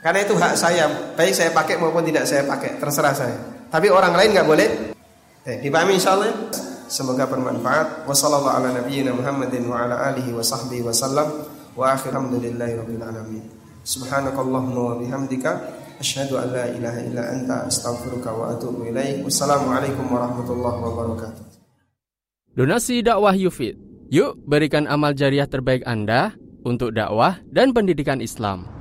Karena itu hak saya, baik saya pakai maupun tidak saya pakai, terserah saya. Tapi orang lain nggak boleh. Dipahami insyaallah. Semoga bermanfaat. Wassallallahu ala nabiyyina Muhammadin wa ala alihi wa sahbihi wasallam. Wa akhir alhamdulillahi rabbil alamin. Subhanakallahumma wa bihamdika asyhadu an la ilaha illa anta astaghfiruka wa atubu ilaik. Wassalamualaikum warahmatullahi wabarakatuh. Donasi dakwah Yufid. Yuk berikan amal jariah terbaik Anda untuk dakwah dan pendidikan Islam.